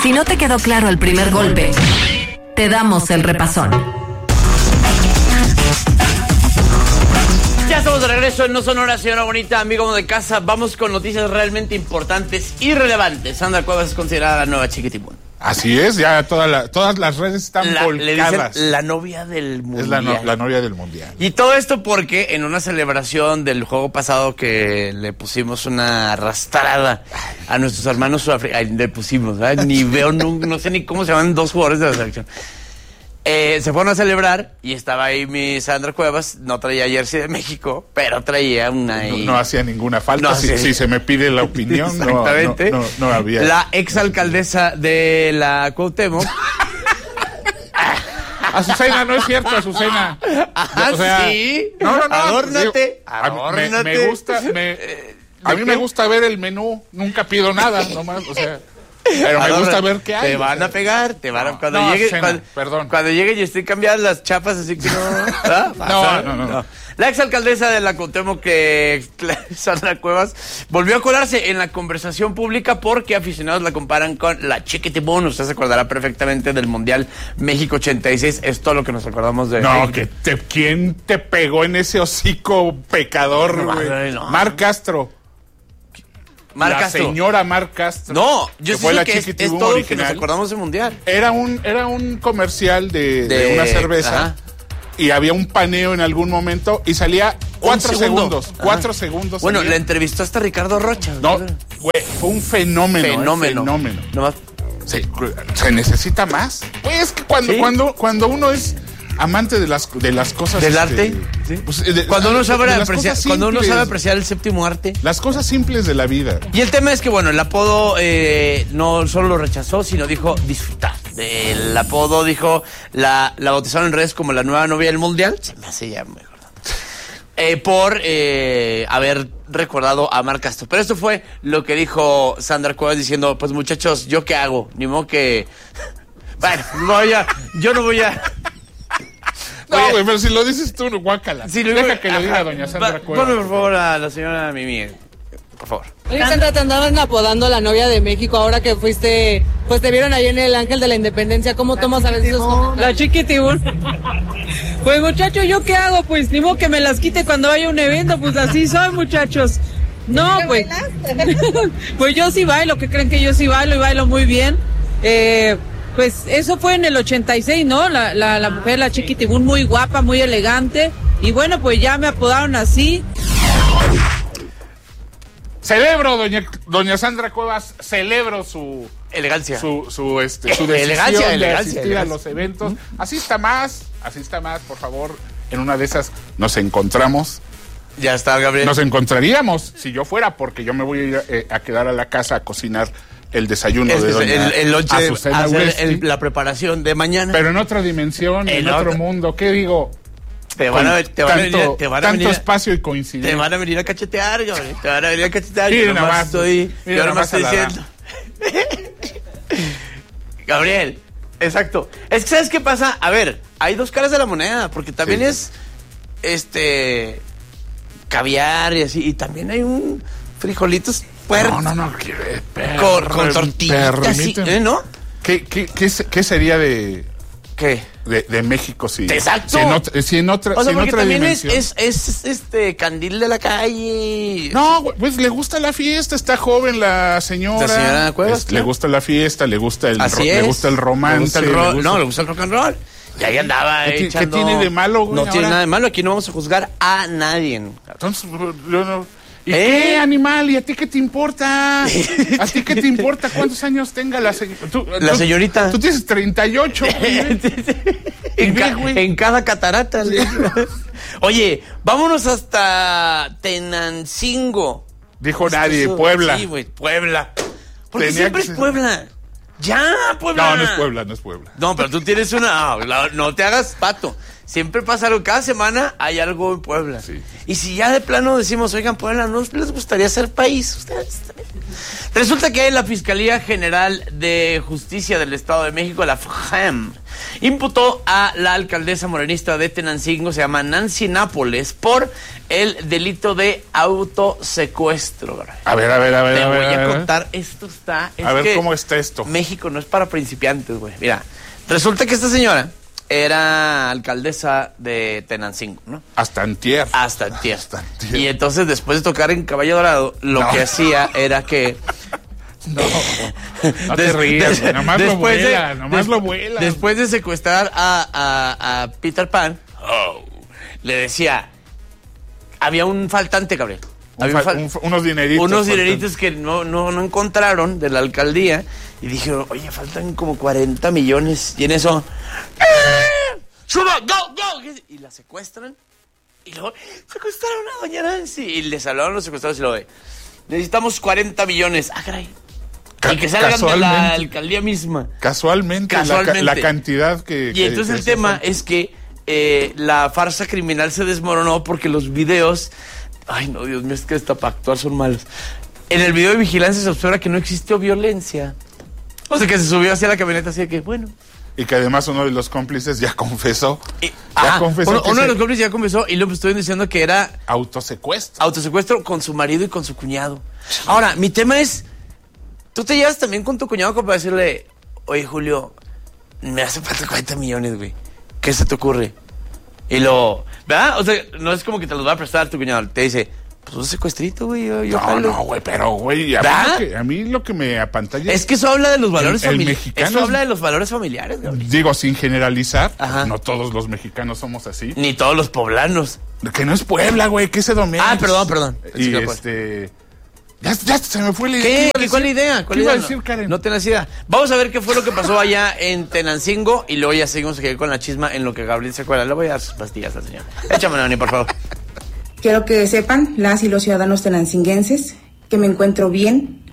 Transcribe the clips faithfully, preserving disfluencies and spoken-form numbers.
Si no te quedó claro el primer golpe, te damos el repasón. Ya estamos de regreso en No Sonora, señora bonita, amigo de casa. Vamos con noticias realmente importantes y relevantes. Sandra Cuevas es considerada la nueva Chiquitibún. Así es, ya toda la, todas las redes están la, volcadas. Le dicen la novia del mundial. Es la, no, la novia del mundial. Y todo esto porque en una celebración del juego pasado que le pusimos una arrastrada a nuestros hermanos sudafricanos, le pusimos, ¿verdad? Ni veo, no, no sé ni cómo se llaman dos jugadores de la selección. Eh, se fueron a celebrar y estaba ahí mi Sandra Cuevas, no traía jersey de México, pero traía una... No, no hacía ninguna falta, no, si, sí. si se me pide la opinión, exactamente. No, no, no, no había... La exalcaldesa de la Cuauhtémoc... Azucena, no es cierto, Azucena. Ah, o sea, sí. No, no, no. Adórnate. A mí, Adórnate. Me, me gusta, me, a mí me gusta ver el menú, nunca pido nada, nomás, o sea... Pero me gusta ver qué hay. Te van a pegar, te van a... No, cuando no, llegue, cena, cuando, perdón. Cuando llegue y estén cambiadas las chapas, así que no... ¿Ah? no, no, no, no. La exalcaldesa de la Cuauhtémoc, que Sandra Cuevas, volvió a colarse en la conversación pública porque aficionados la comparan con la Chiquitibún. Usted se acordará perfectamente del Mundial México ochenta y seis. Es todo lo que nos acordamos de... No, que te, ¿quién te pegó en ese hocico pecador, güey? No, no. Mar Castro. Mar la Castro. señora Mar Castro. No, yo que fue sé la que es, es todo lo que nos acordamos del Mundial. Era un, era un comercial de, de, de una cerveza. Ajá. Y había un paneo en algún momento y salía cuatro segundo. segundos. Cuatro Ajá. segundos. Bueno, salía. le entrevistó hasta Ricardo Rocha. No, güey, fue un fenómeno. Fenómeno. Eh, fenómeno. Nomás. Sí, ¿se necesita más? Pues es que cuando, ¿Sí? cuando, cuando uno es amante de las, de las cosas... ¿Del este, arte? ¿Sí? Pues, de, cuando, uno sabe de apreciar, cuando uno sabe apreciar el séptimo arte. Las cosas simples de la vida. Y el tema es que, bueno, el apodo eh, no solo lo rechazó, sino dijo disfrutar. El apodo, dijo, la, la bautizaron en redes como la nueva novia del mundial. Se me hace ya mejor. Eh, por eh, haber recordado a Mar Castro. Pero esto fue lo que dijo Sandra Cuevas diciendo, pues muchachos, ¿yo qué hago? Ni modo que... Bueno, voy a, yo no voy a... No, güey, pero si lo dices tú, no, guácala. Sí, lo Deja digo, que lo diga ajá. doña Sandra Va, Cuevas. Ponme, por favor, a la señora Mimi. Por favor. Oye, Sandra, te andaban apodando la novia de México ahora que fuiste, pues te vieron ahí en el Ángel de la Independencia. ¿Cómo tomas a veces esos... La Chiquitibún. Pues muchachos, ¿yo qué hago? Pues ni modo que me las quite cuando vaya a un evento, pues así soy, muchachos. No, pues. Pues yo sí bailo, ¿qué creen que yo sí bailo y bailo muy bien? Eh, pues eso fue en el ochenta y seis, ¿no? La, la, la mujer, la Chiquitibún, muy guapa, muy elegante. Y bueno, pues ya me apodaron así. Celebro, doña, doña Sandra Cuevas, celebro su... Elegancia. Su, su, este, su decisión elegancia, de elegancia, asistir elegancia. a los eventos. Asista más, asista más, por favor. En una de esas nos encontramos. Ya está, Gabriel. Nos encontraríamos, si yo fuera, porque yo me voy a ir eh, a quedar a la casa a cocinar el desayuno Es de que doña el, el lonche, Azucena hacer Uresti. el- la preparación de mañana. Pero en otra dimensión, en, En otro otra- mundo. ¿Qué digo? Te van a, Con te van a tanto, venir, te van a tanto venir, espacio y te coincidencia. van a venir a cachetear, Gabriel. Te van a venir a cachetear. Miren Yo nomás nomás, estoy, miren yo nomás nomás estoy a la diciendo. Gabriel, exacto. Es que, ¿sabes qué pasa? A ver, hay dos caras de la moneda, porque también Sí. es, este, caviar y así, y también hay un frijolitos puertos. No, no, no. que- per- Con, con tortillitas, así, permíteme. ¿eh, ¿no? ¿Qué, qué, qué, se- qué sería de, ¿Qué? de, de México si, Exacto. si en otra, si en otra, O sea, si en porque otra también es, dimensión? es, es, este, candil de la calle. No, güey, pues le gusta la fiesta, está joven la señora. La señora Cuevas, Es- claro. Le gusta la fiesta, le gusta el, Así ro- es. le gusta el romance. Le gusta el le rock. gusta- No, le gusta el rock and roll. Y ahí andaba ¿Qué ti- echando... qué tiene de malo, güey, No tiene ahora? nada de malo. Aquí no vamos a juzgar a nadie. Entonces, yo no... ¿Y ¿Eh? qué, animal? ¿Y a ti qué te importa? ¿A ti qué te importa cuántos años tenga la señorita? La señorita. Tú tienes treinta y ocho, güey. en, Ve, ca- güey. en cada catarata. Oye, vámonos hasta Tenancingo. Dijo nadie, Eso, Puebla. Sí, güey, Puebla. Porque Tenía siempre que es ser- Puebla. Ya, Puebla. No, no es Puebla, no es Puebla. No, pero tú tienes una... No, la- no te hagas pato. Siempre pasa algo. Cada semana hay algo en Puebla. Sí. Y si ya de plano decimos, oigan, Puebla, ¿no les gustaría ser país? Ustedes también. Resulta que la Fiscalía General de Justicia del Estado de México, la F G E M, imputó a la alcaldesa morenista de Tenancingo, se llama Nancy Nápoles, por el delito de autosecuestro. A ver, a ver, a ver. Te a voy ver, a a ver. contar, esto está... Es A ver que cómo está esto. México no es para principiantes, güey. Mira, resulta que esta señora era alcaldesa de Tenancingo, ¿no? Hasta antier. Hasta antier. Hasta antier. Y entonces, después de tocar en Caballo Dorado, lo No. que hacía era que... No, no te Des- rías, des- güey. Nomás lo después de- vuela, nomás des- lo vuela. Después de secuestrar a, a, a Peter Pan, oh, le decía, había un faltante, Gabriel. Un Había un fa- fal- un fa- unos dineritos. unos faltan. dineritos que no, no, no encontraron de la alcaldía. Y dije, oye, faltan como cuarenta millones. Y en eso, ¡eh! ¡Suba! ¡Go! ¡Go! Y la secuestran. Y luego, secuestraron a doña Nancy. Y les hablaron los secuestrados y luego, necesitamos cuarenta millones. Ah, caray. Ca- Y que salgan de la casualmente. alcaldía misma. Casualmente, Casualmente. La, ca- la cantidad que... Y que- entonces que el se tema fue. es que eh, la farsa criminal se desmoronó porque los videos... Ay, no, Dios mío, es que hasta para actuar son malos. En el video de vigilancia se observa que no existió violencia. O sea, que se subió hacia la camioneta así de que, bueno... Y que además uno de los cómplices ya confesó. Y- ya ajá, confesó uno, que uno de se- los cómplices ya confesó y luego me estuvieron diciendo que era autosecuestro. autosecuestro con su marido y con su cuñado. Ahora, mi tema es, tú te llevas también con tu cuñado como para decirle, oye, Julio, me hace falta cuarenta millones, güey. ¿Qué se te ocurre? Y lo, ¿verdad? O sea, no es como que te los va a prestar tu cuñado. Te dice, pues un secuestrito, güey. Yo, yo No, jalo. no, güey, pero, güey, a, mí ¿verdad? lo que- a mí lo que me apantalla Es que eso habla de los valores El- el familiares. mexicano Eso es- habla de los valores familiares, Gabriel. digo, sin generalizar, Ajá. no todos los mexicanos somos así. Ni todos los poblanos. Que no es Puebla, güey, que es Edomex. Ah, perdón, perdón. Y Sí, que fue. este... Ya, ya se me fue la idea. ¿Qué? iba a ¿Qué? decir? ¿Cuál idea? ¿Cuál ¿Qué iba a idea? decir, Karen? No tenés idea. Vamos a ver qué fue lo que pasó allá en Tenancingo y luego ya seguimos aquí con la chisma en lo que Gabriel se acuerda. Le voy a dar sus pastillas al señor. Échame, Nani, por favor. Quiero que sepan, las y los ciudadanos tenancinguenses, que me encuentro bien,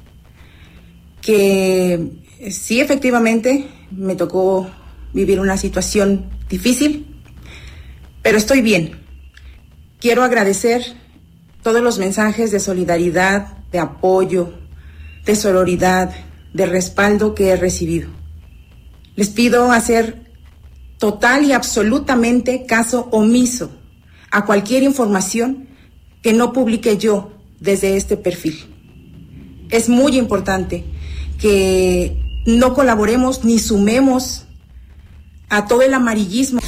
que sí, efectivamente, me tocó vivir una situación difícil, pero estoy bien. Quiero agradecer todos los mensajes de solidaridad, de apoyo, de sororidad, de respaldo que he recibido. Les pido hacer total y absolutamente caso omiso a cualquier información que no publique yo desde este perfil. Es muy importante que no colaboremos ni sumemos a todo el amarillismo.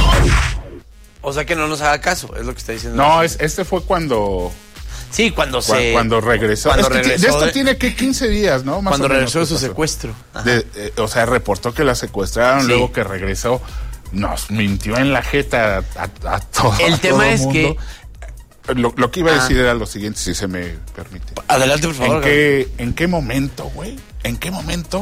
O sea que no nos haga caso, es lo que está diciendo. No, es, este fue cuando... Sí, cuando cua- se... Cuando regresó. Cuando Es que ti- regresó de esto de- tiene que quince días, ¿no? Más Cuando o menos regresó de que su pasó. secuestro. Ajá. De- eh, o sea, reportó que la secuestraron, Sí. luego que regresó. Nos mintió en la jeta a, a, a todo El a tema todo es mundo. Lo, lo que iba a Ah. decir era lo siguiente, si se me permite. Adelante, por favor. ¿En qué, ¿En qué momento, güey? ¿En qué momento?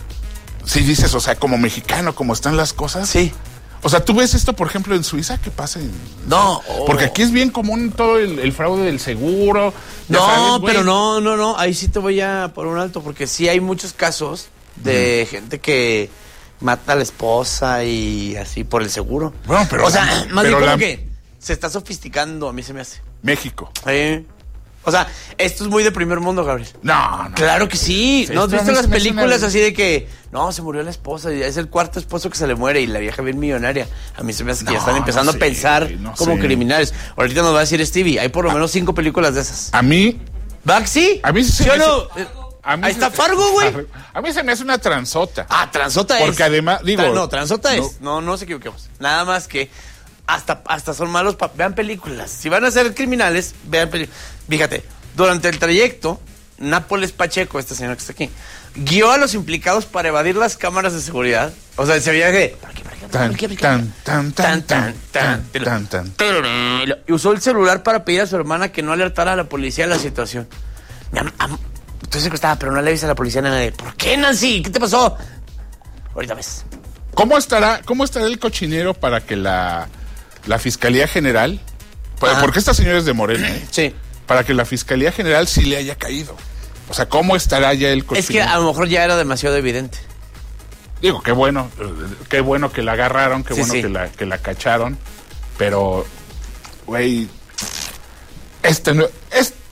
Si dices, o sea, como mexicano, como están las cosas. Sí. O sea, tú ves esto, por ejemplo, en Suiza, ¿qué pasa? En- No. oh. Porque aquí es bien común todo el, el fraude del seguro. ya No, sabes, güey. pero no, no, no. Ahí sí te voy a por un alto porque sí hay muchos casos de gente que mata a la esposa y así por el seguro. Bueno, pero o sea, la- más bien pero como la- que se está sofisticando, a mí se me hace. México. Sí. O sea, esto es muy de primer mundo, Gabriel. No, no. Claro que sí. Sí, ¿No has esto a visto mí las se me hace películas una- así de que no, se murió la esposa y es el cuarto esposo que se le muere y la vieja bien millonaria? A mí se me hace que No, ya están empezando no a sé, pensar no como sé. criminales. Ahorita nos va a decir Stevie, hay por lo menos cinco películas de esas. A mí, ¿Va que sí? a mí sí se ¿Sí me o no? hace- Eh, a mí Ahí se- está Fargo, güey. A mí se me hace una transota. Ah, transota es. Porque además, digo, Tra- no, transota no. es. No, no nos equivoquemos. Nada más que hasta, hasta son malos. Pa- vean películas. Si van a ser criminales, vean películas. Fíjate, durante el trayecto, Nápoles Pacheco, esta señora que está aquí, guió a los implicados para evadir las cámaras de seguridad. O sea, ese viaje. Por aquí, por aquí, por Tan, aquí, por aquí. tan, tan, tan, tan, tan, tan, tan. Y usó el celular para pedir a su hermana que no alertara a la policía de la situación. Mi am- am- Estoy secuestrada, pero no le avisa a la policía a nadie. ¿Por qué, Nancy? ¿Qué te pasó? Ahorita ves. ¿Cómo estará, cómo estará el cochinero para que la, la Fiscalía General, pues, Ajá. porque esta señora es de Morena, ¿eh? Sí. para que la Fiscalía General sí le haya caído? O sea, ¿cómo estará ya el cochinero? Es que a lo mejor ya era demasiado evidente. Digo, qué bueno, eh, qué bueno que la agarraron, qué Sí, bueno sí. Que, la, que la cacharon, pero, güey, este no, es,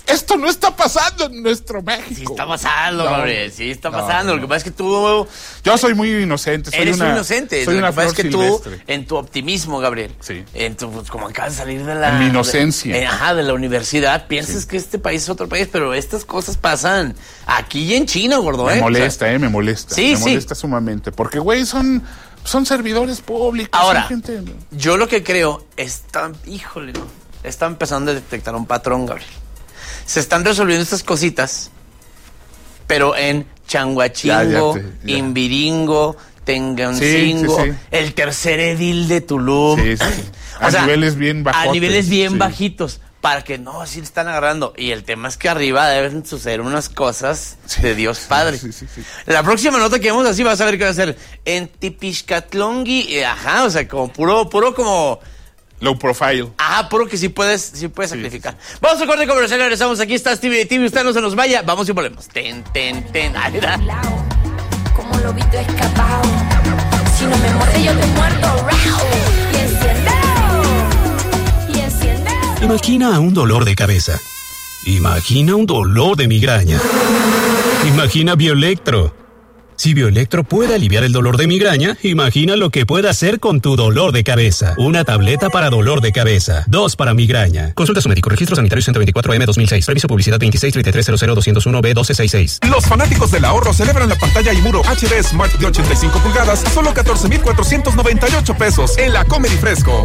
Esto no está pasando en nuestro México. Sí está pasando, No. Gabriel, sí está No, pasando. no. Lo que pasa es que tú... Yo soy muy inocente. Soy Eres una, un inocente. Soy Lo una que pasa es flor que tú, silvestre. en tu optimismo, Gabriel, Sí. en tu, pues, como acabas de salir de la... En mi inocencia. de- eh, ajá, de la universidad, piensas que este país es otro país, pero estas cosas pasan aquí y en China, gordo, Me ¿eh? molesta, O sea, eh, me molesta. Sí, me sí. molesta sumamente. Porque, güey, son, son servidores públicos. Ahora, son gente... yo lo que creo, está, híjole, no, está empezando a detectar un patrón, Gabriel. Se están resolviendo estas cositas, pero en Changuachingo, Ya, ya te- ya. Imbiringo, Tengancingo, Sí, sí, sí. el tercer edil de Tulum. Sí, sí, sí. A niveles bien bajotes, A niveles bien sí. bajitos. Para que no, sí le están agarrando. Y el tema es que arriba deben suceder unas cosas de Dios Padre. sí, sí, sí. La próxima nota que vemos así vas a ver qué va a ser. En Tipixcatlongui, eh, ajá, o sea, como puro, puro como... Low profile. Ajá, puro que sí puedes, sí puedes sacrificar. Vamos a corte comercial, regresamos. Aquí está Stevie de T V, usted no se nos vaya. Vamos y volvemos. Ten, ten, ten. Ahí está. Como lobito escapado. Si no me muerde yo te muerdo. Rau. Y enciendo. Y enciendo. Imagina un dolor de cabeza. Imagina un dolor de migraña. Imagina Bioelectro. Si Bioelectro puede aliviar el dolor de migraña, imagina lo que puede hacer con tu dolor de cabeza. Una tableta para dolor de cabeza. Dos para migraña. Consulta a su médico. Registro sanitario ciento veinticuatro M dos mil seis. Previso publicidad veintiséis treinta y tres cero cero dos cero uno B doce sesenta y seis. Los fanáticos del ahorro celebran la pantalla Imuro H D Smart de ochenta y cinco pulgadas, solo catorce mil cuatrocientos noventa y ocho pesos en la Comedy Fresco.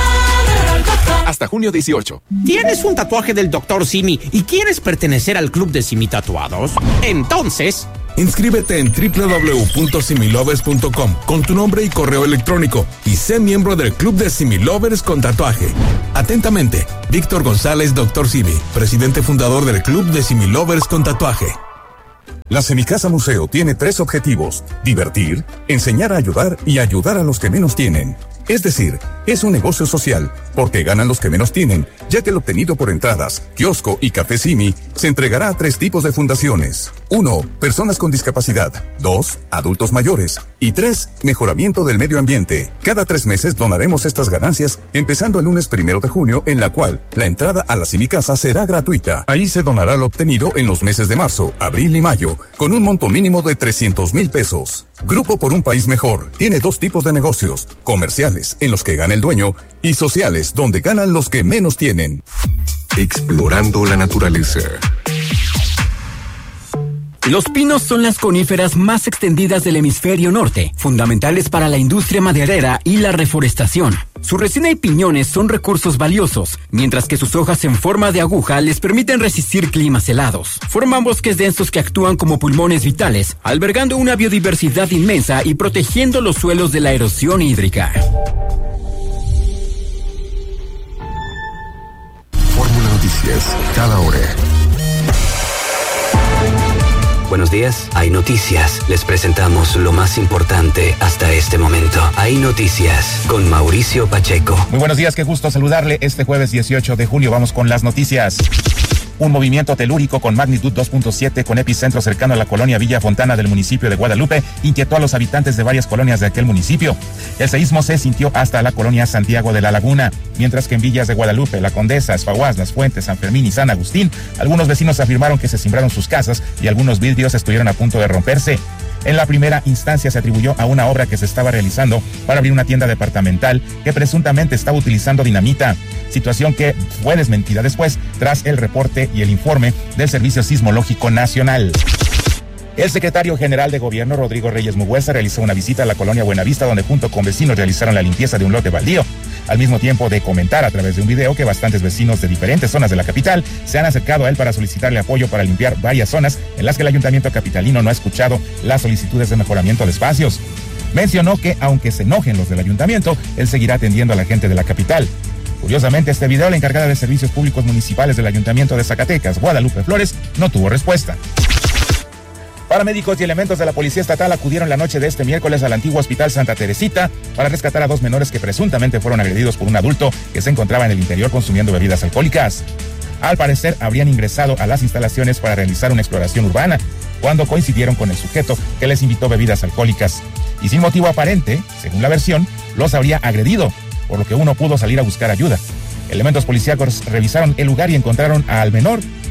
Hasta junio dieciocho. ¿Tienes un tatuaje del doctor Simi y quieres pertenecer al club de Simi Tatuados? Entonces... inscríbete en doble u doble u doble u punto similovers punto com con tu nombre y correo electrónico y sé miembro del club de Similovers con tatuaje. Atentamente, Víctor González, doctor Simi, presidente fundador del club de Similovers con tatuaje. La Semicasa Museo tiene tres objetivos: divertir, enseñar a ayudar y ayudar a los que menos tienen. Es decir, es un negocio social, porque ganan los que menos tienen, ya que el obtenido por entradas, kiosco y café Simi se entregará a tres tipos de fundaciones. Uno, personas con discapacidad. Dos, adultos mayores. Y tres, mejoramiento del medio ambiente. Cada tres meses donaremos estas ganancias, empezando el lunes primero de junio, en la cual la entrada a la Semicasa será gratuita. Ahí se donará lo obtenido en los meses de marzo, abril y mayo, con un monto mínimo de trescientos mil pesos. Grupo por un País Mejor tiene dos tipos de negocios: comerciales, en los que gana el dueño, y sociales, donde ganan los que menos tienen. Explorando la naturaleza. Los pinos son las coníferas más extendidas del hemisferio norte, fundamentales para la industria maderera y la reforestación. Su resina y piñones son recursos valiosos, mientras que sus hojas en forma de aguja les permiten resistir climas helados. Forman bosques densos que actúan como pulmones vitales, albergando una biodiversidad inmensa y protegiendo los suelos de la erosión hídrica. Fórmula Noticias, cada hora. Buenos días, hay noticias. Les presentamos lo más importante hasta este momento. Hay noticias con Mauricio Pacheco. Muy buenos días, qué gusto saludarle. Este jueves dieciocho de julio vamos con las noticias. Un movimiento telúrico con magnitud dos punto siete con epicentro cercano a la colonia Villa Fontana del municipio de Guadalupe inquietó a los habitantes de varias colonias de aquel municipio. El seísmo se sintió hasta la colonia Santiago de la Laguna, mientras que en villas de Guadalupe, La Condesa, Esfaguás, Las Fuentes, San Fermín y San Agustín, algunos vecinos afirmaron que se cimbraron sus casas y algunos vidrios estuvieron a punto de romperse. En la primera instancia se atribuyó a una obra que se estaba realizando para abrir una tienda departamental que presuntamente estaba utilizando dinamita, situación que fue desmentida después tras el reporte y el informe del Servicio Sismológico Nacional. El secretario general de Gobierno, Rodrigo Reyes Mugueza, realizó una visita a la colonia Buenavista, donde junto con vecinos realizaron la limpieza de un lote baldío, al mismo tiempo de comentar a través de un video que bastantes vecinos de diferentes zonas de la capital se han acercado a él para solicitarle apoyo para limpiar varias zonas en las que el ayuntamiento capitalino no ha escuchado las solicitudes de mejoramiento de espacios. Mencionó que, aunque se enojen los del ayuntamiento, él seguirá atendiendo a la gente de la capital. Curiosamente, este video, la encargada de Servicios Públicos Municipales del Ayuntamiento de Zacatecas, Guadalupe Flores, no tuvo respuesta. Paramédicos y elementos de la Policía Estatal acudieron la noche de este miércoles al antiguo Hospital Santa Teresita para rescatar a dos menores que presuntamente fueron agredidos por un adulto que se encontraba en el interior consumiendo bebidas alcohólicas. Al parecer, habrían ingresado a las instalaciones para realizar una exploración urbana, cuando coincidieron con el sujeto que les invitó bebidas alcohólicas. Y sin motivo aparente, según la versión, los habría agredido, por lo que uno pudo salir a buscar ayuda. Elementos policíacos revisaron el lugar y encontraron al menor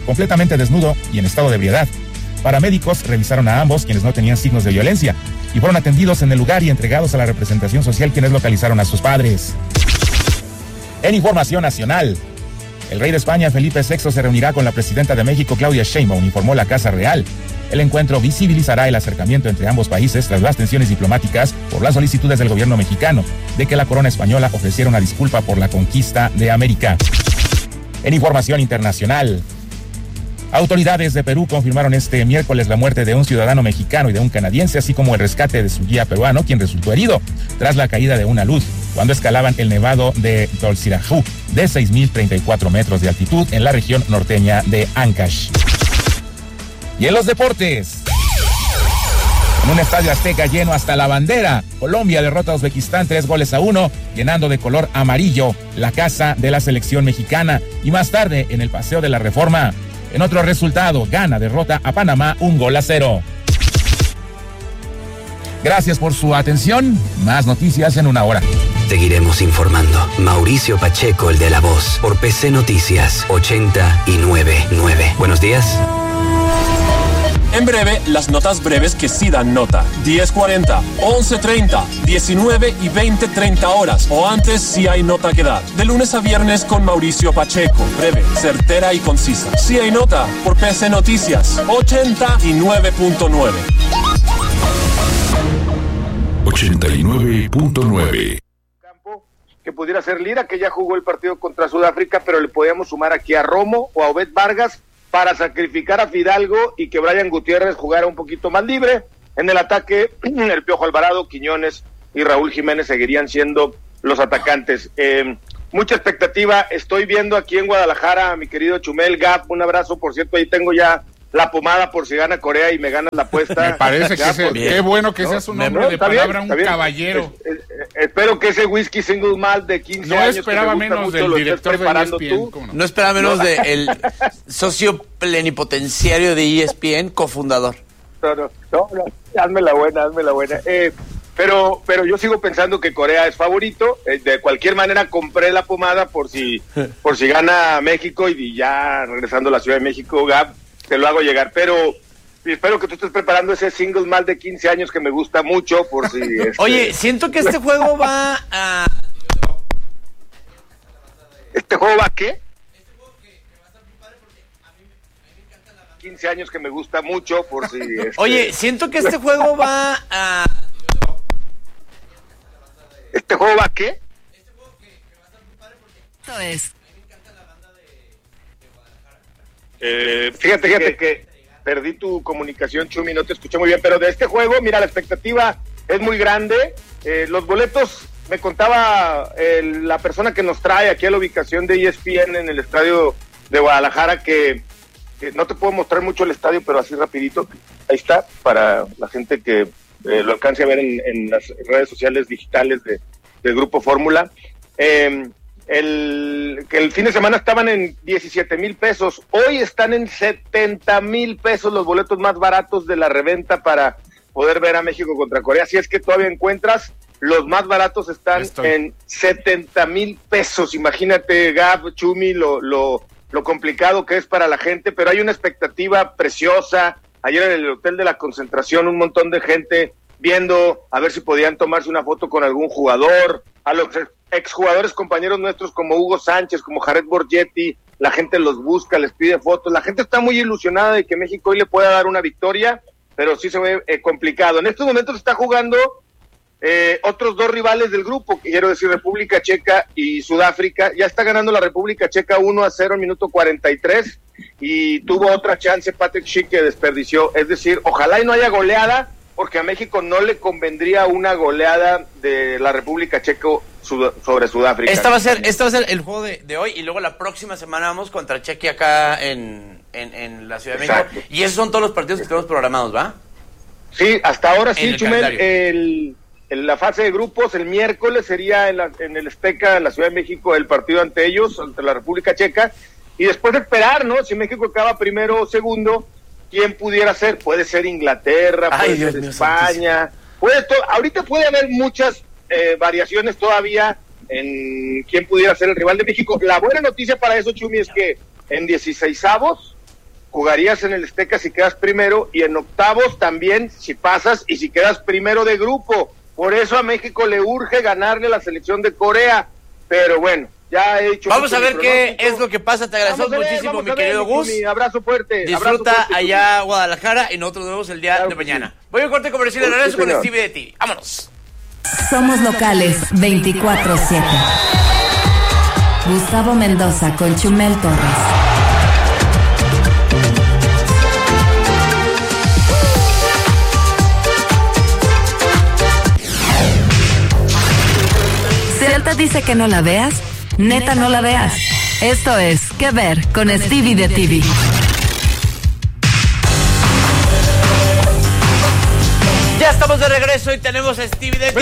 completamente desnudo y en estado de ebriedad. Paramédicos revisaron a ambos, quienes no tenían signos de violencia, y fueron atendidos en el lugar y entregados a la representación social, quienes localizaron a sus padres. En información nacional, el rey de España, Felipe sexto, se reunirá con la presidenta de México, Claudia Sheinbaum, informó la Casa Real. El encuentro visibilizará el acercamiento entre ambos países tras las tensiones diplomáticas por las solicitudes del gobierno mexicano de que la corona española ofreciera una disculpa por la conquista de América. En información internacional, autoridades de Perú confirmaron este miércoles la muerte de un ciudadano mexicano y de un canadiense, así como el rescate de su guía peruano, quien resultó herido tras la caída de una luz cuando escalaban el nevado de Tolsirajú de seis mil treinta y cuatro metros de altitud en la región norteña de Ancash. Y en los deportes, en un estadio azteca lleno hasta la bandera, Colombia derrota a Uzbekistán tres goles a uno, llenando de color amarillo la casa de la selección mexicana. Y más tarde, en el Paseo de la Reforma, en otro resultado, Ghana derrota a Panamá un gol a cero. Gracias por su atención. Más noticias en una hora. Seguiremos informando. Mauricio Pacheco, el de La Voz, por P C Noticias ochenta y nueve punto nueve. Buenos días. En breve, las notas breves que sí dan nota. diez cuarenta, once treinta, diecinueve y veinte treinta horas. O antes si hay nota que dar. De lunes a viernes con Mauricio Pacheco. Breve, certera y concisa. Si hay nota, por P C Noticias ochenta y nueve punto nueve. ochenta y nueve punto nueve. Que pudiera ser Lira, que ya jugó el partido contra Sudáfrica, pero le podíamos sumar aquí a Romo o a Obed Vargas para sacrificar a Fidalgo y que Brian Gutiérrez jugara un poquito más libre. En el ataque, el Piojo Alvarado, Quiñones y Raúl Jiménez seguirían siendo los atacantes. Eh, mucha expectativa. Estoy viendo aquí en Guadalajara a mi querido Chumel Gap. Un abrazo, por cierto, ahí tengo ya la pomada por si gana Corea y me ganas la apuesta. Me parece que ese, qué bueno que ¿no? seas un hombre no, de palabra, bien, un caballero. Es, es, espero que ese whisky single malt de quince no años esperaba que me gusta menos mucho, del lo director estés preparando de E S P N, tú. No, no esperaba menos no. del socio plenipotenciario de E S P N, cofundador. No, no, no, no, hazme la buena, hazme la buena. Eh, pero, pero yo sigo pensando que Corea es favorito. Eh, de cualquier manera compré la pomada por si, por si gana México y ya regresando a la Ciudad de México, Gab, te lo hago llegar. Pero espero que tú estés preparando ese single malt de quince años que me gusta mucho por si... Este... Oye, siento que este juego va a... ¿Este juego va a qué? quince años que me gusta mucho por si... Este... Oye, siento que este juego va a... ¿Este juego va a qué? Esto es... Eh, fíjate, fíjate que perdí tu comunicación, Chumi, no te escuché muy bien, pero de este juego, mira, la expectativa es muy grande. Eh, los boletos, me contaba eh, la persona que nos trae aquí a la ubicación de E S P N en el estadio de Guadalajara, que, que no te puedo mostrar mucho el estadio, pero así rapidito, ahí está, para la gente que eh, lo alcance a ver en, en las redes sociales digitales de, del Grupo Fórmula. Eh, El, que el fin de semana estaban en diecisiete mil pesos, hoy están en setenta mil pesos los boletos más baratos de la reventa para poder ver a México contra Corea. Si es que todavía encuentras, los más baratos están Estoy. en setenta mil pesos. Imagínate, Gab, Chumi, lo, lo, lo complicado que es para la gente, pero hay una expectativa preciosa. Ayer en el Hotel de la Concentración, un montón de gente viendo a ver si podían tomarse una foto con algún jugador, a los exjugadores compañeros nuestros como Hugo Sánchez, como Jared Borgetti, la gente los busca, les pide fotos, la gente está muy ilusionada de que México hoy le pueda dar una victoria, pero sí se ve eh, complicado. En estos momentos está jugando eh, otros dos rivales del grupo, quiero decir República Checa y Sudáfrica. Ya está ganando la República Checa uno a cero en minuto cuarenta y tres y tuvo otra chance Patrick Schick que desperdició, es decir, ojalá y no haya goleada, porque a México no le convendría una goleada de la República Checa sobre Sudáfrica. Esta va a ser, esta va a ser el juego de, de hoy, y luego la próxima semana vamos contra Chequia acá en, en, en la Ciudad de Exacto. México. Y esos son todos los partidos que tenemos programados, ¿va? Sí, hasta ahora sí, el Chumel. El, en la fase de grupos, el miércoles sería en, la, en el Azteca, en la Ciudad de México, el partido ante ellos, ante la República Checa. Y después de esperar, ¿no? Si México acaba primero o segundo, ¿quién pudiera ser? Puede ser Inglaterra, puede Ay, ser Dios España. Puede to- ahorita puede haber muchas eh, variaciones todavía en quién pudiera ser el rival de México. La buena noticia para eso, Chumi, es que en dieciseisavos jugarías en el Azteca si quedas primero, y en octavos también si pasas y si quedas primero de grupo. Por eso a México le urge ganarle a la selección de Corea, pero bueno, ya he dicho. Vamos a ver qué es lo que pasa. Te agradecemos ver, muchísimo, mi querido Gus. Mi abrazo fuerte. Disfruta abrazo fuerte, allá Guadalajara y nosotros nos vemos el día claro de mañana. Sí. Voy a un corte comercial y regreso con señor. Stevie de T V. Vámonos. Somos locales veinticuatro siete. Gustavo Mendoza con Chumel Torres. Celta dice que no la veas, neta no la veas. Esto es ¿Qué ver? Con Stevie de T V. Ya estamos de regreso y tenemos a Stevie de T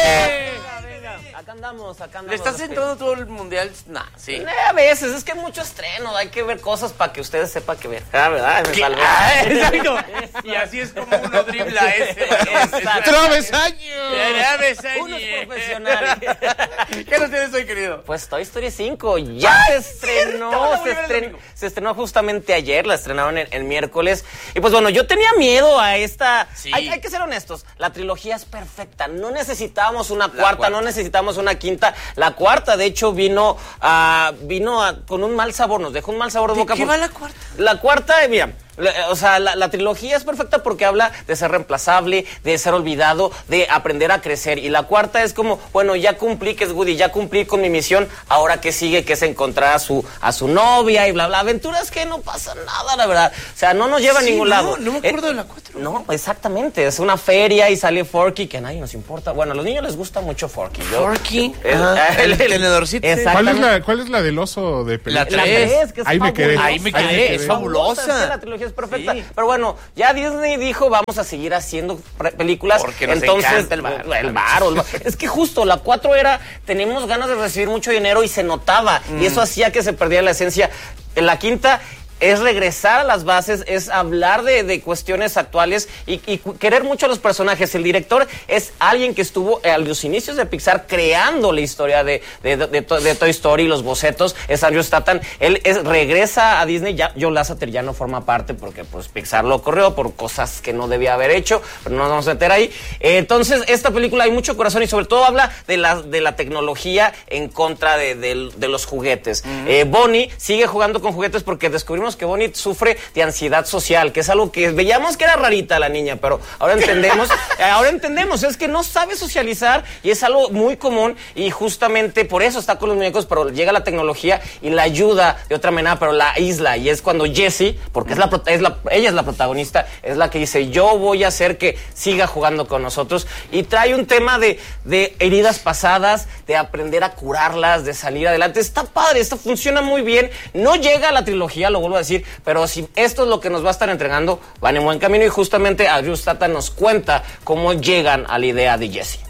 V. Acá andamos, acá andamos. ¿Le estás entrando todo el mundial? Nah, sí. Eh, a veces, es que hay mucho estreno, hay que ver cosas para que ustedes sepan que ver. Ah, ¿verdad? Me salvé. Ah, exacto. Y así es como uno dribla ese. ¡Travesaño! ¡Travesaño! Uno es profesional. ¿Qué nos tienes hoy, querido? Pues Toy Story cinco ya ¡Ay, se estrenó, cierto! se estrenó, se estrenó justamente ayer, la estrenaron el, el miércoles. Y pues bueno, yo tenía miedo a esta... Sí. Hay, hay que ser honestos, la trilogía es perfecta, no necesitábamos una cuarta, cuarta. no necesitamos una quinta. La cuarta, de hecho, vino a, vino a, con un mal sabor, nos dejó un mal sabor de, ¿De boca. qué va la cuarta? La cuarta, eh, mira... O sea, la, la trilogía es perfecta porque habla de ser reemplazable, de ser olvidado, de aprender a crecer. Y la cuarta es como, bueno, ya cumplí, que es Woody, ya cumplí con mi misión. Ahora que sigue, que es encontrar a su, a su novia y bla, bla. Aventuras que no pasa nada, la verdad. O sea, no nos lleva Sí, a ningún no, lado. no me acuerdo eh, de la cuatro. No, exactamente. Es una feria y sale Forky, que a nadie nos importa. Bueno, a los niños les gusta mucho Forky. Yo, Forky. El, Ajá, el, el tenedorcito. ¿Cuál es, la, ¿Cuál es la del oso de película? La tres. que es Ahí me quedé. fabulosa. Ahí me quedé, es fabulosa. Es que la trilogía es perfecta. Sí. Pero bueno, ya Disney dijo, vamos a seguir haciendo pre- películas. Porque nos entonces encanta el varo. el varo, el varo. Es que justo la cuatro era, tenemos ganas de recibir mucho dinero y se notaba. Mm. Y eso hacía que se perdiera la esencia. En la quinta es regresar a las bases, es hablar de, de cuestiones actuales y, y querer mucho a los personajes. El director es alguien que estuvo a los inicios de Pixar creando la historia de, de, de, de, de Toy Story, los bocetos, es Andrew Stanton. Él es, regresa a Disney, ya Joe Lasseter ya no forma parte porque pues Pixar lo corrió por cosas que no debía haber hecho, pero no nos vamos a meter ahí. Eh, entonces, esta película hay mucho corazón y sobre todo habla de la, de la tecnología en contra de, de, de los juguetes. Uh-huh. eh, Bonnie sigue jugando con juguetes porque descubrimos que Bonnie sufre de ansiedad social, que es algo que veíamos que era rarita la niña, pero ahora entendemos, ahora entendemos, es que no sabe socializar y es algo muy común y justamente por eso está con los muñecos, pero llega la tecnología y la ayuda de otra manera, pero la aísla, y es cuando Jessie, porque es la, es la, ella es la protagonista, es la que dice, yo voy a hacer que siga jugando con nosotros, y trae un tema de, de heridas pasadas, de aprender a curarlas, de salir adelante. Está padre, esto funciona muy bien, no llega a la trilogía, lo vuelvo a decir, pero si esto es lo que nos va a estar entregando, van en buen camino, y justamente Andrew Stanton nos cuenta cómo llegan a la idea de Jessie.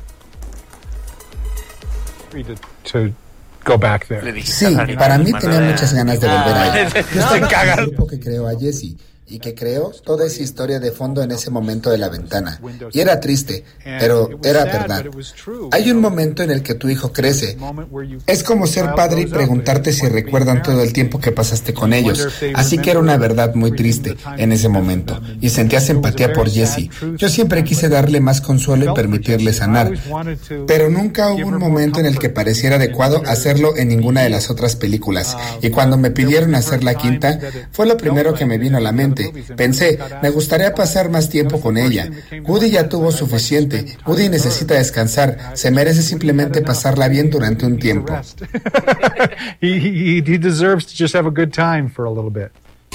Go back there. Sí, para mí tenía muchas ganas de volver ahí. Yo estaba en el grupo que creó a Jessie y que creó toda esa historia de fondo en ese momento de la ventana. Y era triste, pero era verdad. Hay un momento en el que tu hijo crece. Es como ser padre y preguntarte si recuerdan todo el tiempo que pasaste con ellos. Así que era una verdad muy triste en ese momento. Y sentías empatía por Jessie. Yo siempre quise darle más consuelo y permitirle sanar. Pero nunca hubo un momento en el que pareciera adecuado hacerlo en ninguna de las otras películas. Y cuando me pidieron hacer la quinta, fue lo primero que me vino a la mente. Pensé, me gustaría pasar más tiempo con ella. Woody ya tuvo suficiente. Woody necesita descansar. Se merece simplemente pasarla bien durante un tiempo. he, he, he deserves to just have a good time for a little bit.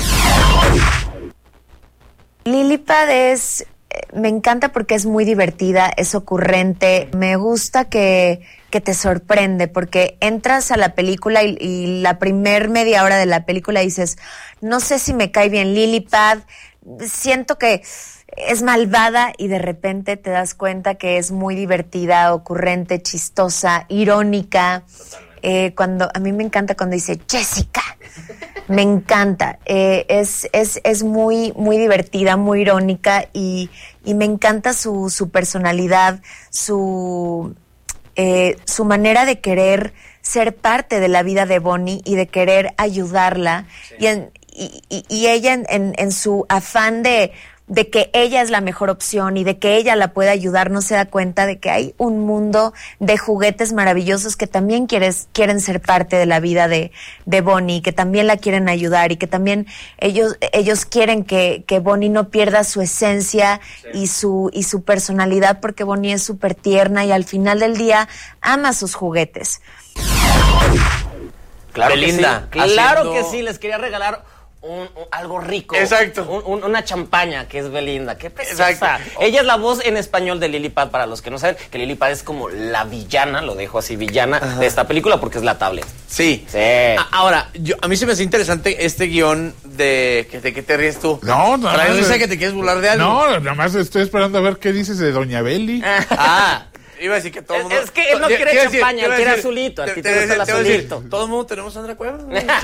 Lilipad es... me encanta porque es muy divertida, es ocurrente. Me gusta que, que te sorprende porque entras a la película y, y la primer media hora de la película dices, no sé si me cae bien Lilipad, siento que es malvada, y de repente te das cuenta que es muy divertida, ocurrente, chistosa, irónica. Eh, cuando a mí me encanta cuando dice Jessica, me encanta, eh, es es es muy muy divertida, muy irónica, y y me encanta su su personalidad, su eh, su manera de querer ser parte de la vida de Bonnie y de querer ayudarla. Sí. y en, y, y, y ella en, en, en su afán de, de que ella es la mejor opción y de que ella la puede ayudar, no se da cuenta de que hay un mundo de juguetes maravillosos que también quieres, quieren ser parte de la vida de, de Bonnie, que también la quieren ayudar y que también ellos, ellos quieren que, que Bonnie no pierda su esencia sí. y su, y su personalidad, porque Bonnie es súper tierna y al final del día ama sus juguetes. Claro Belinda, que sí, claro haciendo... que sí, les quería regalar un, un, algo rico. Exacto. Un, un, una champaña que es Belinda. Qué preciosa. Exacto. Ella es la voz en español de Lily Pad, para los que no saben, que Lily Pad es como la villana, lo dejo así, villana Ajá. de esta película porque es la tablet. Sí. Sí. A, ahora, yo, a mí se me hace interesante este guión de... ¿De qué te ríes tú? No, no. ¿Traes risa que te quieres burlar de algo? No, nada más estoy esperando a ver qué dices de Doña Beli. Ah... Iba a decir que todo el mundo... Es que él no quiere champaña, él quiere azulito. A ti te gusta el azulito. Todo el mundo tenemos Sandra Cuevas.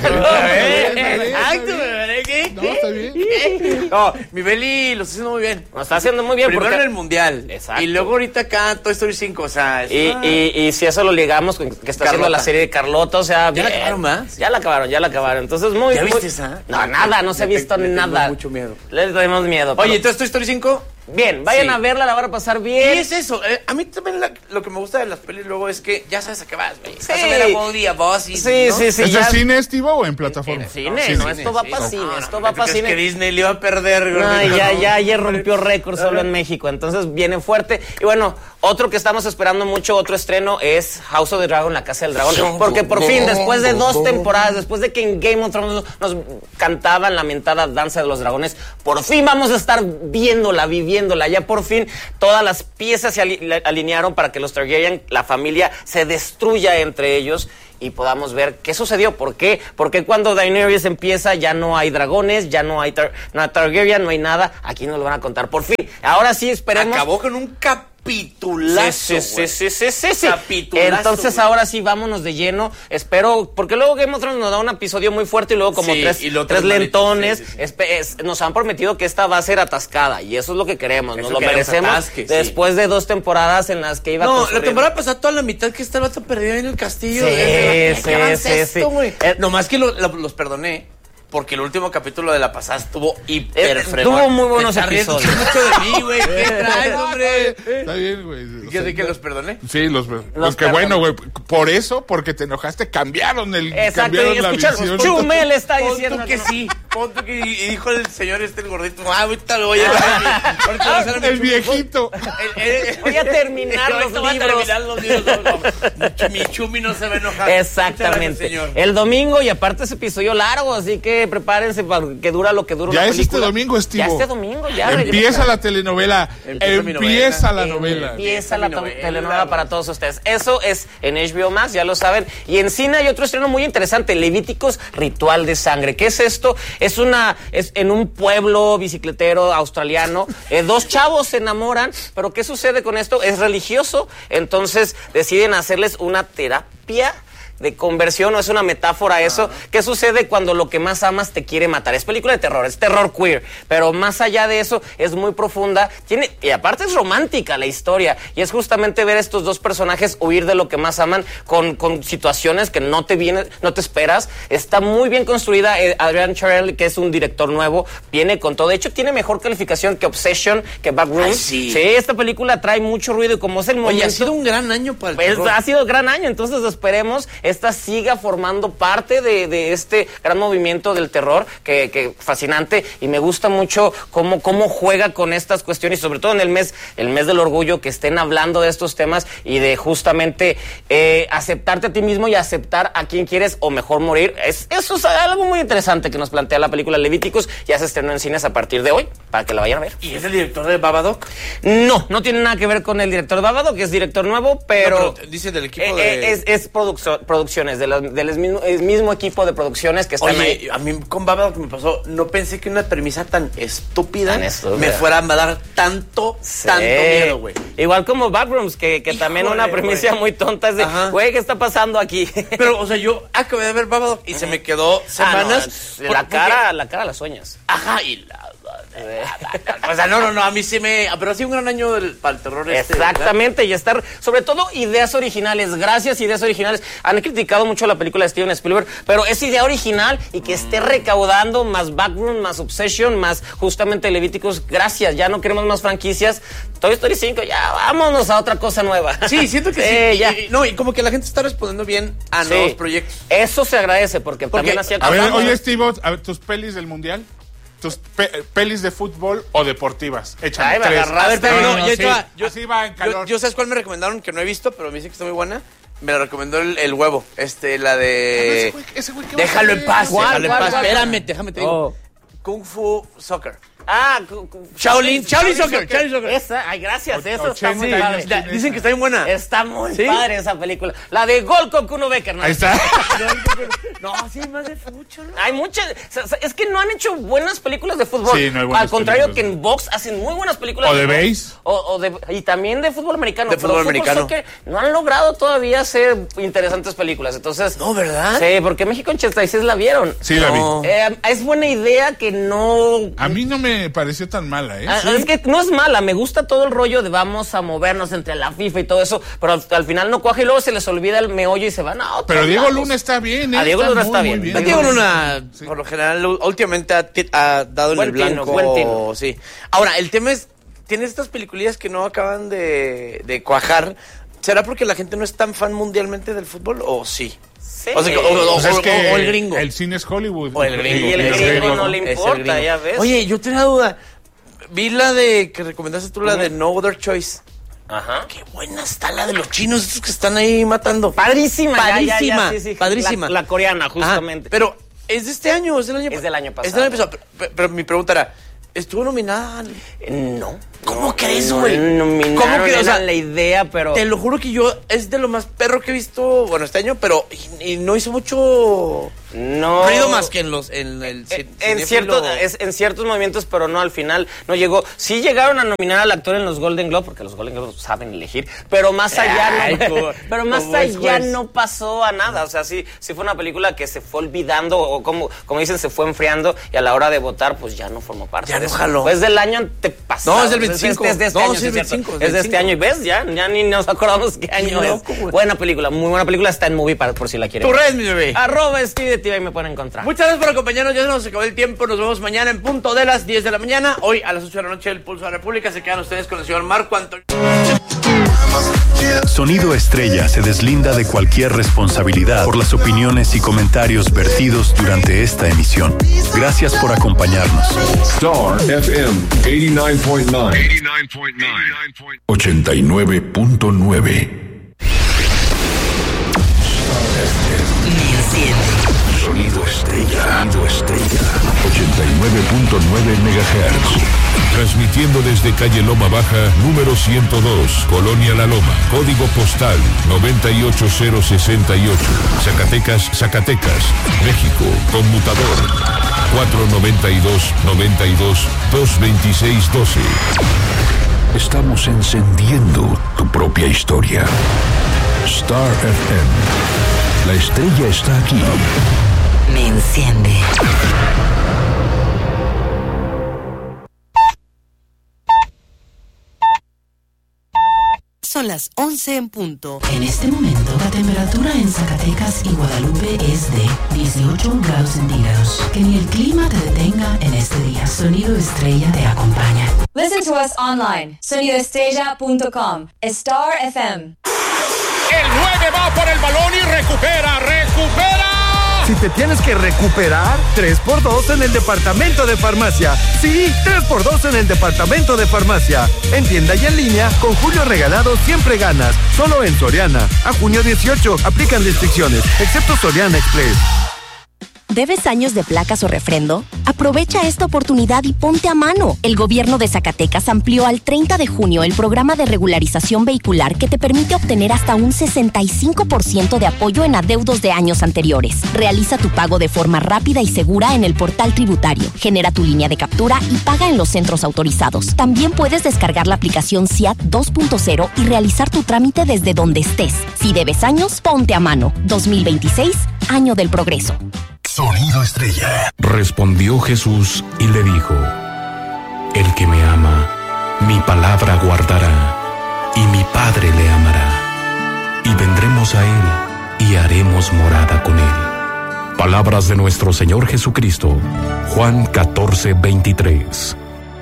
Exacto. No, está bien. No, mi Beli lo está haciendo muy bien. Lo está haciendo muy bien. Primero porque... en el Mundial. Exacto. Y luego ahorita acá Toy Story cinco, o sea... Y, una... y, y si eso lo ligamos con que está Carlota. haciendo la serie de Carlota, o sea... ¿Ya bien. la acabaron más? Ya la acabaron, ya la acabaron. Entonces muy... ¿Ya muy... viste esa? No, nada, no se ha visto le, le nada. Tenemos mucho miedo. Le tenemos miedo. Oye, ¿entonces Toy Story cinco? Bien, vayan sí. a verla, la van a pasar bien. Y es eso, eh, a mí también la, lo que me gusta de las pelis luego es que ya sabes a qué vas, güey. Sí. Vas a ver a Woody, a Buzz y... Sí, ¿no? sí, sí. ¿Es ya... de cine, Steve, o en plataforma? En cine, no, sí, no cine, esto va sí. para cine, no, esto no, va para cine. que Disney le iba a perder, güey. No, ya, ya, ayer rompió récord solo en México, entonces viene fuerte. Y bueno, otro que estamos esperando mucho, otro estreno, es House of the Dragon, La Casa del Dragón. Porque por fin, después de dos temporadas, después de que en Game of Thrones nos cantaban la mentada Danza de los Dragones, por fin vamos a estar viéndola, viviéndola. Ya por fin todas las piezas se alinearon para que los Targaryen, la familia, se destruya entre ellos y podamos ver qué sucedió. ¿Por qué? Porque cuando Daenerys empieza ya no hay dragones, ya no hay, tar no hay Targaryen, no hay nada. Aquí nos lo van a contar por fin. Ahora sí esperemos. Acabó con un cap Capitulazo, sí, sí, sí, sí, sí, sí. Capitulazo, entonces güey. Ahora sí, vámonos de lleno. Espero, porque luego Game of Thrones nos da un episodio muy fuerte y luego como sí, tres, tres, tres lentones. Sí, sí, sí. Es, es, nos han prometido que esta va a ser atascada y eso es lo que queremos. Nos eso lo merecemos atasque, después sí. de dos temporadas en las que iba no, construyendo. la temporada pasada toda la mitad que este vato perdió en el castillo. Sí, ¿Qué, sí, qué sí, esto, sí. Eh, nomás que lo, lo, los perdoné. Porque el último capítulo de la pasada estuvo hiper eh, fregón. Tuvo muy buenos episodios. mucho de mí, güey. ¿Qué traes, hombre? Está bien, güey. ¿Qué de que los perdoné? Sí, los Pues que bueno, güey. Por eso, porque te enojaste, cambiaron el... Exacto, cambiaron y la escuchar, visión. Chumel está Pon diciendo tú que sí. Pon tú que... Y dijo el señor este, el gordito, ah, ahorita lo voy a hacer. El viejito. El, el, voy a terminar los libros. Voy a terminar los libros. No, no. Mi Chumi no se va a enojar. Exactamente. Gracias, el domingo, y aparte ese episodio largo, así que prepárense para que dura lo que dura ya una es película. este domingo, Estivo. Ya este domingo, ya. Empieza regresa. la telenovela. Empieza, empieza la novela. Empieza la novela. telenovela para todos ustedes. Eso es en H B O Max, ya lo saben. Y en cine hay otro estreno muy interesante, Levíticos, Ritual de Sangre. ¿Qué es esto? Es una, es en un pueblo bicicletero australiano. Eh, dos chavos se enamoran, pero ¿qué sucede con esto? Es religioso, entonces deciden hacerles una terapia de conversión, o es una metáfora eso. Uh-huh. ¿Qué sucede cuando lo que más amas te quiere matar? Es película de terror, es terror queer, pero más allá de eso es muy profunda, tiene, y aparte es romántica la historia, y es justamente ver a estos dos personajes huir de lo que más aman con, con situaciones que no te viene, no te esperas. Está muy bien construida. eh, Adrian Charell, que es un director nuevo, viene con todo. De hecho, tiene mejor calificación que Obsession, que Backrooms. Sí. sí, esta película trae mucho ruido, y como es el momento... Oye, ha sido un gran año para el pues, terror. Ha sido un gran año, entonces esperemos esta siga formando parte de, de este gran movimiento del terror, que, que fascinante, y me gusta mucho cómo, cómo juega con estas cuestiones, y sobre todo en el mes, el mes del orgullo, que estén hablando de estos temas y de justamente eh, aceptarte a ti mismo y aceptar a quien quieres, o mejor morir. Es, eso es algo muy interesante que nos plantea la película Levíticos. Ya se estrenó en cines a partir de hoy, para que la vayan a ver. ¿Y es el director de Babadook? No, no tiene nada que ver con el director de Babadook, que es director nuevo, pero... No, pero dice del equipo eh, de... Es, es produccio, producciones, de los, del mismo, el mismo equipo de producciones que están Oye, ahí. a mí con Babadook me pasó, no pensé que una premisa tan estúpida, Tan estúpida. me fuera a dar tanto, Sí. tanto miedo, güey. Igual como Backrooms, que, que Híjole, también una premisa güey. muy tonta es de, Ajá. güey, ¿qué está pasando aquí? Pero, o sea, yo acabé de ver Babadook y se me quedó semanas. Ah, no, la por- cara, porque- la cara a las uñas. Ajá, y la... O sea, no, no, no, a mí sí me... Pero ha sido un gran año del, para el terror este. Exactamente, y estar, sobre todo, ideas originales. Gracias, ideas originales. Han criticado mucho la película de Steven Spielberg, pero es idea original y que esté recaudando más Backroom, más Obsession, más justamente Levíticos. Gracias, ya no queremos más franquicias. Toy Story cinco, ya vámonos a otra cosa nueva. Sí, siento que eh, sí. Ya. Y, no, y como que la gente está respondiendo bien a sí. nuevos proyectos. Eso se agradece, porque, porque también hacía... A ver, oye, Steve, a ver, tus pelis del Mundial. Tus pe pelis de fútbol o deportivas. Échame Ay, me tres. agarraste. A ver, pero no, no, yo, sí, va, yo, así va en calor. Yo, yo sabes cuál me recomendaron que no he visto, pero me dicen que está muy buena. Me la recomendó el, el huevo. Este, la de. Ese güey, ese güey, ¿qué déjalo en paz, ¿Cuál, déjalo en cuál, paz. cuál? Espérame, déjame te digo. Oh. Kung Fu Soccer. Ah, Shaolin, Shaolin Soccer, Shaolin Soccer. Esa, ay, gracias, O- eso está muy sí, padre. la- dicen que está bien buena. Está muy ¿Sí? padre esa película. La de Gol con Kuno Becker, ¿no? Ahí está. No, sí, más de mucho, ¿no? Hay muchas, o sea, es que no han hecho buenas películas de fútbol. Sí, no hay buenas Al contrario películas. que en box hacen muy buenas películas. O de box. base. O, o de, y también de fútbol americano. De pero fútbol americano. soccer no han logrado todavía hacer interesantes películas. Entonces. No, ¿verdad? Sí, porque México en ochenta y seis la vieron. Sí, la No. vi. Eh, es buena idea que no. A mí no me pareció tan mala, ¿eh? Ah, Sí. Es que no es mala, me gusta todo el rollo de vamos a movernos entre la FIFA y todo eso, pero al, al final no cuaja y luego se les olvida el meollo y se van a otros Pero Diego lados. Luna está bien, ¿eh? A Diego Luna muy, está muy bien. El Diego Luna, por lo general, últimamente ha, ti- ha dado en Buen el tino, blanco. buen tino. Sí. Ahora, el tema es, tienes estas peliculillas que no acaban de, de cuajar. ¿Será porque la gente no es tan fan mundialmente del fútbol o sí? Sí. O, sea, o- o- Pues es o- que o el gringo. El cine es Hollywood. O el gringo. Y el Es gringo no le es el importa, gringo. ya ves. Oye, yo tenía duda. Vi la de, que recomendaste tú, la de No Other Choice. Ajá. Qué buena está la de los chinos, esos que están ahí matando. Padrísima, ya, ya, Padrísima, ya, sí, sí. padrísima. La, la coreana, Ajá, justamente. pero, ¿es de este año o es del año Es del año pasado. Es del año pasado. Pero, pero- pero mi pregunta era, ¿estuvo nominada? No. ¿Cómo no, crees, no güey? nominaron, ¿Cómo que, o era sea, la idea, pero... Te lo juro que yo, es de lo más perro que he visto, bueno, este año, pero y, y no hizo mucho No. ruido más que en los, en el Eh, cin- en, cinéfilo. cierto, es- en ciertos movimientos, pero no, al final no llegó. Sí llegaron a nominar al actor en los Golden Globe, porque los Golden Globes saben elegir, pero más allá Ay, no, como- pero más como es allá juez. no pasó a nada. O sea, sí, sí fue una película que se fue olvidando, o como, como dicen, se fue enfriando, y a la hora de votar, pues ya no formó parte Ya de no eso. jaló. Pues del año antepasado. No, es del veinticinco. Es de este No, año, sí, sí, es es cierto. veinticinco, es Es de este veinticinco. año, y ves, ya, ya ni nos acordamos qué año Qué es. loco, güey. Buena película, muy buena película, está en Movie para, por si la quieren. Tu red, mi bebé. Arroba Steve de T V, ahí me pueden encontrar. Muchas gracias por acompañarnos, ya se nos acabó el tiempo, nos vemos mañana en punto de las diez de la mañana, hoy a las ocho de la noche el Pulso de la República, se quedan ustedes con el señor Marco Antonio. Sonido Estrella se deslinda de cualquier responsabilidad por las opiniones y comentarios vertidos durante esta emisión. Gracias por acompañarnos. Star F M ochenta y nueve punto nueve. ochenta y nueve punto nueve. Sonido Estrella. Sonido Estrella. ochenta y nueve punto nueve megahertz. Transmitiendo desde calle Loma Baja, número ciento dos, Colonia La Loma, código postal noventa y ocho cero sesenta y ocho, Zacatecas, Zacatecas, México, conmutador cuatro noventa y dos noventa y dos dos veintiséis doce. Estamos encendiendo tu propia historia. Star F M. La estrella está aquí. Me enciende. Son las once en punto. En este momento, la temperatura en Zacatecas y Guadalupe es de dieciocho grados centígrados. Que ni el clima te detenga en este día. Sonido Estrella te acompaña. Listen to us online. sonido estrella punto com. Star F M. El nueve va por el balón y recupera, recupera. Si te tienes que recuperar, tres por dos en el departamento de farmacia. Sí, tres por dos en el departamento de farmacia. En tienda y en línea, con Julio Regalado siempre ganas. Solo en Soriana. A junio dieciocho, aplican restricciones, excepto Soriana Express. ¿Debes años de placas o refrendo? Aprovecha esta oportunidad y ponte a mano. El gobierno de Zacatecas amplió al treinta de junio el programa de regularización vehicular que te permite obtener hasta un sesenta y cinco por ciento de apoyo en adeudos de años anteriores. Realiza tu pago de forma rápida y segura en el portal tributario. Genera tu línea de captura y paga en los centros autorizados. También puedes descargar la aplicación S I A T dos punto cero y realizar tu trámite desde donde estés. Si debes años, ponte a mano. dos mil veintiséis, año del progreso. Sonido Estrella. Respondió Jesús y le dijo: El que me ama, mi palabra guardará, y mi Padre le amará. Y vendremos a él, y haremos morada con él. Palabras de nuestro Señor Jesucristo. Juan catorce, veintitrés.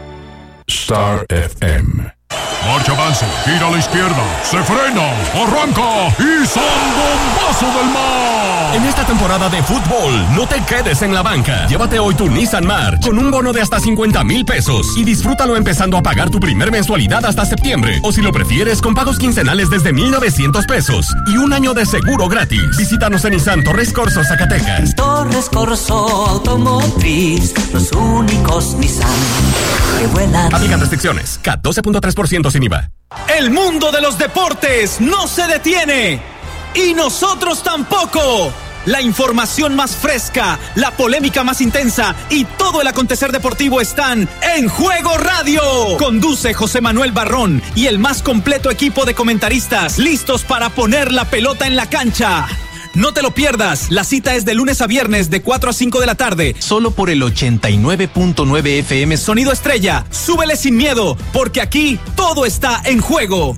Star F M. Marcha avance, gira a la izquierda, se frena, arranca y ¡zambombazo del mar! En esta temporada de fútbol, no te quedes en la banca. Llévate hoy tu Nissan March con un bono de hasta cincuenta mil pesos y disfrútalo empezando a pagar tu primer mensualidad hasta septiembre. O si lo prefieres, con pagos quincenales desde mil novecientos pesos y un año de seguro gratis. Visítanos en Nissan Torres Corzo, Zacatecas. Torres Corzo Automotriz, los únicos Nissan que vuelan. Aplican restricciones. C A T doce punto tres por ciento sin I V A. El mundo de los deportes no se detiene. Y nosotros tampoco. La información más fresca, la polémica más intensa y todo el acontecer deportivo están en Juego Radio. Conduce José Manuel Barrón y el más completo equipo de comentaristas listos para poner la pelota en la cancha. No te lo pierdas, la cita es de lunes a viernes de cuatro a cinco de la tarde, solo por el ochenta y nueve punto nueve F M Sonido Estrella. Súbele sin miedo, porque aquí todo está en juego.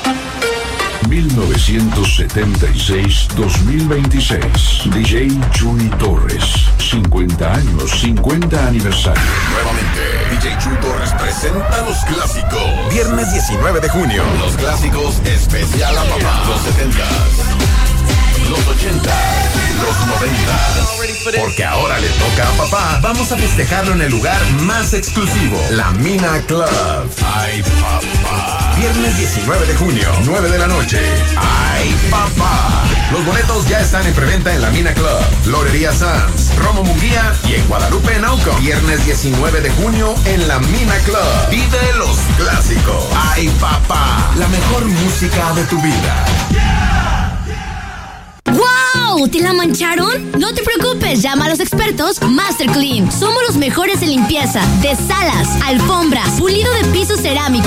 mil novecientos setenta y seis a dos mil veintiséis. D J Chuy Torres. cincuenta años, cincuenta aniversario. Nuevamente, D J Chuy Torres presenta los clásicos. Viernes diecinueve de junio. Los clásicos especial a papá. Los setentas, los ochentas, los noventas. Porque ahora le toca a papá. Vamos a festejarlo en el lugar más exclusivo, la Mina Club. Ay, papá. Viernes diecinueve de junio, nueve de la noche. ¡Ay, papá! Los boletos ya están en preventa en la Mina Club, Lorería Sanz, Romo Munguía y en Guadalupe, Nauco. Viernes diecinueve de junio en la Mina Club. Vive los clásicos. ¡Ay, papá! La mejor música de tu vida. ¡Wow! ¿Te la mancharon? No te preocupes, llama a los expertos Master Clean. Somos los mejores en limpieza de salas, alfombras, pulido de piso cerámico.